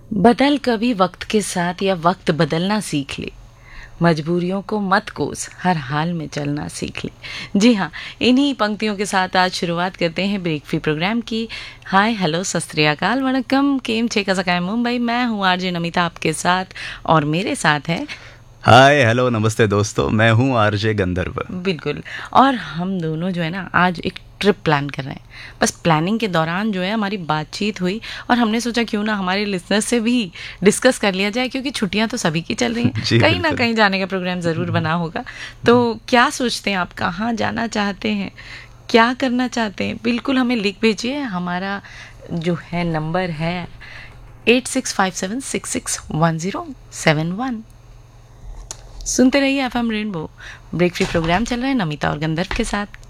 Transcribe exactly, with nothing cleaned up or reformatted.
बदल कभी वक्त के साथ या वक्त बदलना सीख ले। मजबूरियों को मत कोस, हर हाल में चलना सीख ले। जी हाँ, इन्हीं पंक्तियों के साथ आज शुरुआत करते हैं ब्रेक फ्री प्रोग्राम की। हाय हेलो सत श्री अकाल वणक्कम केम छे कसकाय मुंबई। मैं हूँ आरजे नमिता आपके साथ और मेरे साथ है हाय हेलो नमस्ते दोस्तों, मैं हूँ आरजे गंधर्व। बिल्कुल। और हम दोनों जो है ना आज एक ट्रिप प्लान कर रहे हैं। बस प्लानिंग के दौरान जो है हमारी बातचीत हुई और हमने सोचा क्यों ना हमारे लिसनर्स से भी डिस्कस कर लिया जाए, क्योंकि छुट्टियां तो सभी की चल रही हैं। जी कहीं ना बिल्कुल। कहीं जाने का प्रोग्राम ज़रूर बना होगा। तो क्या सोचते हैं आप, कहाँ जाना चाहते हैं, क्या करना चाहते हैं? बिल्कुल हमें लिख भेजिए। हमारा जो है नंबर है eight six five seven six six one zero seven one. सुनते रहिए F M rainbow. Break free programme चल रहा है नमिता और गंधर्व के साथ।